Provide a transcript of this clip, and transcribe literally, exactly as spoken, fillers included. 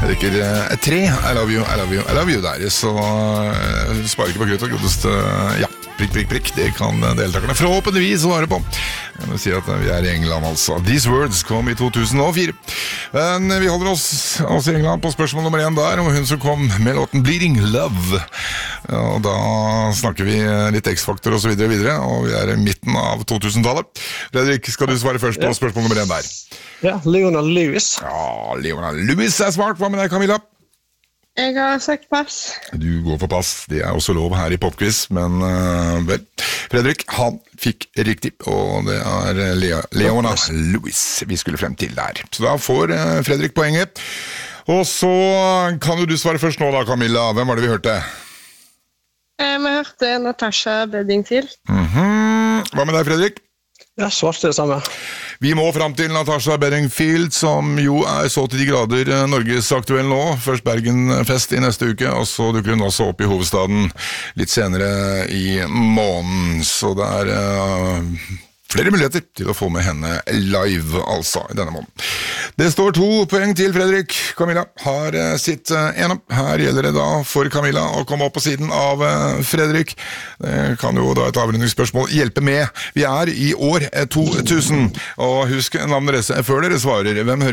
Fredrik er tre. I love you, I love you, I love you der. Så uh, sparer ikke på kruttet. Godeste, ja, prikk, prikk, prikk. Det kan deltakerne forhåpentligvis svare på. Jeg vil si at vi er i England, altså. These Words kom i to tusen og fire. Men vi holder oss også i England på spørsmål nummer én der, om hun som kom med låten Bleeding Love. Og da snakker vi litt X-faktor og så videre og videre, og vi er i midten av to tusen-tallet. Fredrik, skal du svare først på spørsmål nummer én der? Ja, Leonard Lewis. Ja, Leonard Lewis er smart. Hva med deg, Camilla? Jeg har sagt pass. Du går for pass. Det er også lov her i Popquiz, men uh, vel. Fredrik, han fikk riktig, og det er Lea, Leonard Lewis vi skulle frem til der. Så da får uh, Fredrik poenget. Og så kan jo du svare først nå da, Camilla. Hvem var det vi hørte? Eh, vi hørte Natasha Bedingfield. Mhm. Hva med deg, Fredrik? Ja, svarte det samme. Vi må frem til Natasha Bedingfield, som jo er så til de grader Norges aktuell nå. Først Bergenfest i neste uke, og så dukker hun også opp i hovedstaden litt senere i måneden. Så det er uh, flere muligheter til å få med henne live, altså, i denne måneden. Det står to poeng til Fredrik. Camilla har uh, sitt uh, ene. Her gjelder det da for Camilla å komme opp på siden av uh, Fredrik. Det kan jo da et avrundingsspørsmål hjelpe med. Vi er i år to tusen, og husk navnet deres før dere svarer. Hvem hører